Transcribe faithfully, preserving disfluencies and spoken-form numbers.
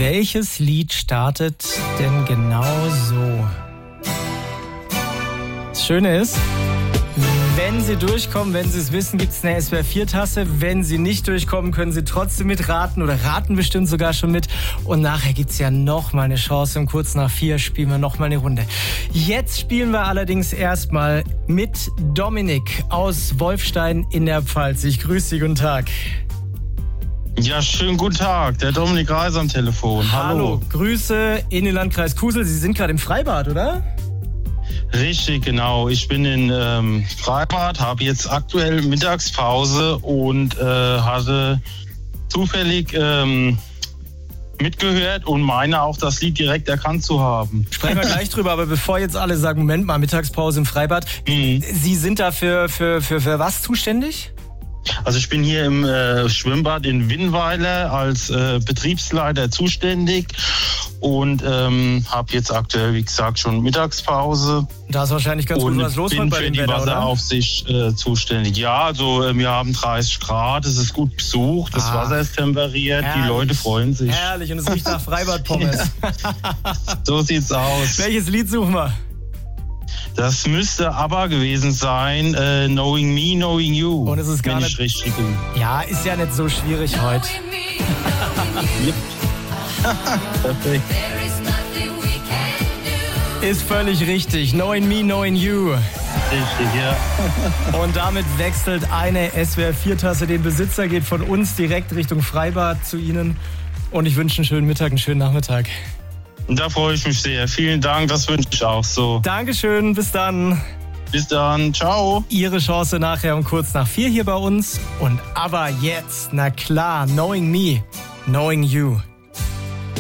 Welches Lied startet denn genau so? Das Schöne ist, wenn Sie durchkommen, wenn Sie es wissen, gibt es eine S W R vier Tasse. Wenn Sie nicht durchkommen, können Sie trotzdem mitraten oder raten bestimmt sogar schon mit. Und nachher gibt es ja noch mal eine Chance. Um kurz nach vier spielen wir noch mal eine Runde. Jetzt spielen wir allerdings erstmal mit Dominik aus Wolfstein in der Pfalz. Ich grüße Sie, guten Tag. Ja, schönen guten Tag. Der Dominik Reis am Telefon. Hallo. Hallo, Grüße in den Landkreis Kusel. Sie sind gerade im Freibad, oder? Richtig, genau. Ich bin in ähm, Freibad, habe jetzt aktuell Mittagspause und äh, hatte zufällig ähm, mitgehört und meine auch das Lied direkt erkannt zu haben. Sprechen wir gleich drüber, aber bevor jetzt alle sagen, Moment mal, Mittagspause im Freibad. Mhm. Sie sind da für, für, für, für was zuständig? Also ich bin hier im äh, Schwimmbad in Winnweiler als äh, Betriebsleiter zuständig und ähm, habe jetzt aktuell, wie gesagt, schon Mittagspause. Da ist wahrscheinlich ganz gut was los bei den für die Wetter, Wasseraufsicht äh, zuständig. Ja, also äh, wir haben dreißig Grad, es ist gut besucht, das ah, Wasser ist temperiert, herrlich, die Leute freuen sich. Herrlich, und es riecht nach Freibadpommes. Ja. So sieht's aus. Welches Lied suchen wir? Das müsste aber gewesen sein, äh, Knowing Me, Knowing You. Und es ist gar nicht richtig. Ja, ist ja nicht so schwierig heute. Perfekt. Ist völlig richtig. Knowing Me, Knowing You. Richtig, ja. Und damit wechselt eine S W R vier Tasse den Besitzer, geht von uns direkt Richtung Freibad zu Ihnen. Und ich wünsche einen schönen Mittag, einen schönen Nachmittag. Da freue ich mich sehr. Vielen Dank, das wünsche ich auch so. Dankeschön, bis dann. Bis dann, ciao. Ihre Chance nachher um kurz nach vier hier bei uns. Und aber jetzt, na klar, Knowing Me, Knowing You.